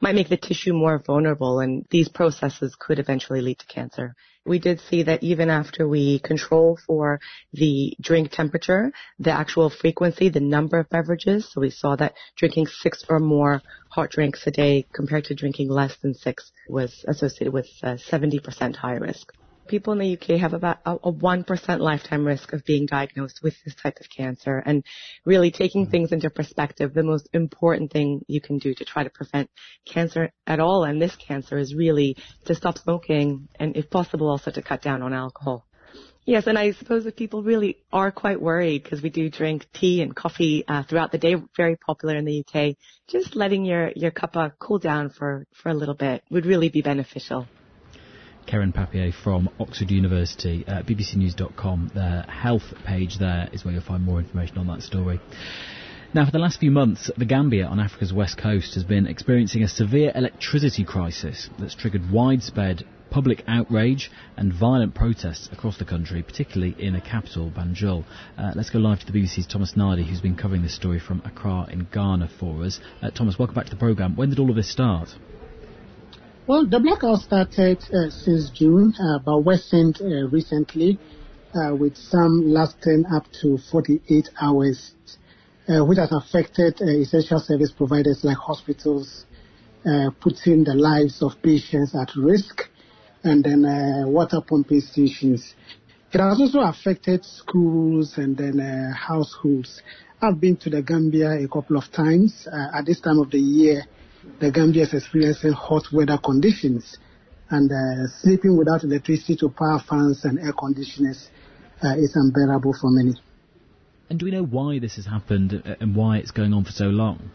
might make the tissue more vulnerable, and these processes could eventually lead to cancer. We did see that even after we control for the drink temperature, the actual frequency, the number of beverages, so we saw that drinking 6 or more hot drinks a day compared to drinking less than 6 was associated with 70% higher risk. People in the UK have about a 1% lifetime risk of being diagnosed with this type of cancer. And really taking things into perspective, the most important thing you can do to try to prevent cancer at all, and this cancer, is really to stop smoking and, if possible, also to cut down on alcohol. Yes, and I suppose if people really are quite worried, because we do drink tea and coffee throughout the day, very popular in the UK, just letting your cuppa cool down for a little bit would really be beneficial. Keren Papier from Oxford University, bbcnews.com. The health page there is where you'll find more information on that story. Now, for the last few months, the Gambia on Africa's west coast has been experiencing a severe electricity crisis that's triggered widespread public outrage and violent protests across the country, particularly in the capital, Banjul. Let's go live to the BBC's Thomas Nardi, who's been covering this story from Accra in Ghana for us. Thomas, welcome back to the programme. When did all of this start? Well, the blackout started since June, but worsened recently, with some lasting up to 48 hours, which has affected essential service providers like hospitals, putting the lives of patients at risk, and then water pumping stations. It has also affected schools and then households. I've been to the Gambia a couple of times. At this time of the year, the Gambia is experiencing hot weather conditions, and sleeping without electricity to power fans and air conditioners is unbearable for many. And do we know why this has happened and why it's going on for so long?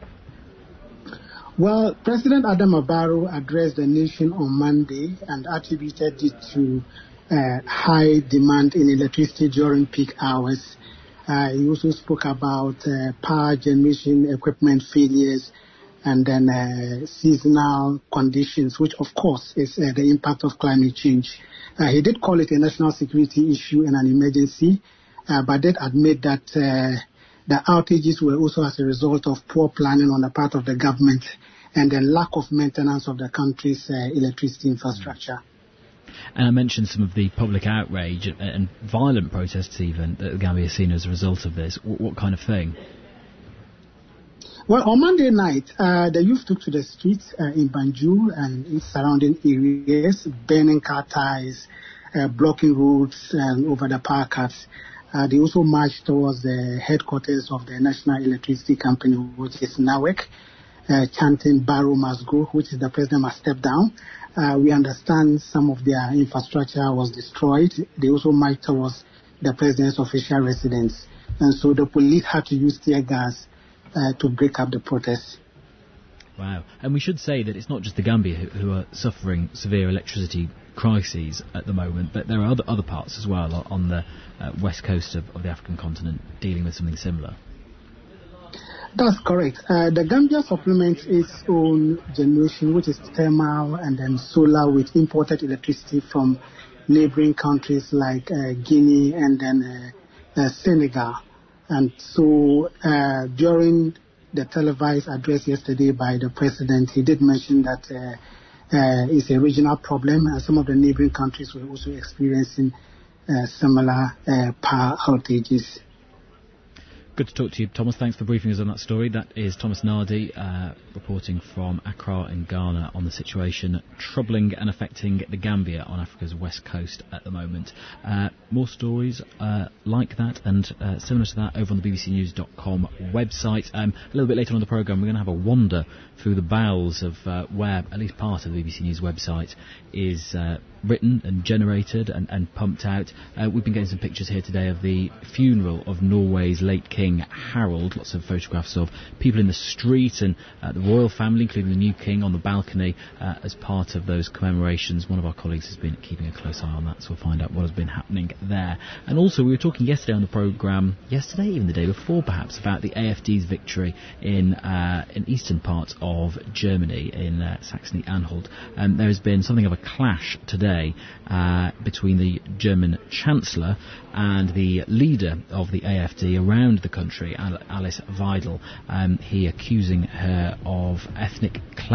Well, President Adama Barrow addressed the nation on Monday and attributed it to high demand in electricity during peak hours. He also spoke about power generation equipment failures and then seasonal conditions, which of course is the impact of climate change. He did call it a national security issue and an emergency, but did admit that the outages were also as a result of poor planning on the part of the government and the lack of maintenance of the country's electricity infrastructure. And I mentioned some of the public outrage and violent protests even that the Gambia has seen as a result of this. What kind of thing? Well, on Monday night, the youth took to the streets in Banjul and its surrounding areas, burning car tires, blocking roads over the power cuts. They also marched towards the headquarters of the National Electricity Company, which is NAWEC, chanting Barrow must go, which is the president must step down. We understand some of their infrastructure was destroyed. They also marched towards the president's official residence. And so the police had to use tear gas to break up the protests. Wow. And we should say that it's not just the Gambia who are suffering severe electricity crises at the moment, but there are other parts as well on the west coast of the African continent dealing with something similar. That's correct. The Gambia supplements its own generation, which is thermal and then solar, with imported electricity from neighboring countries like Guinea and then Senegal. And so during the televised address yesterday by the president, he did mention that it's a regional problem, and some of the neighboring countries were also experiencing similar power outages. Good to talk to you, Thomas. Thanks for briefing us on that story. That is Thomas Nardi reporting from Accra in Ghana on the situation troubling and affecting the Gambia on Africa's west coast at the moment. More stories like that and similar to that over on the bbcnews.com website. A little bit later on in the programme, we're going to have a wander through the bowels of where at least part of the BBC News website is written and generated and pumped out. We've been getting some pictures here today of the funeral of Norway's late King Harald. Lots of photographs of people in the street and the royal family, including the new king, on the balcony as part of those commemorations. One of our colleagues has been keeping a close eye on that, so we'll find out what has been happening there. And also, we were talking yesterday on the programme, even the day before perhaps, about the AfD's victory in eastern parts of Germany, in Saxony-Anhalt. There has been something of a clash today between the German Chancellor and the leader of the AfD around the country, Alice Weidel. He accusing her of ethnic cleansing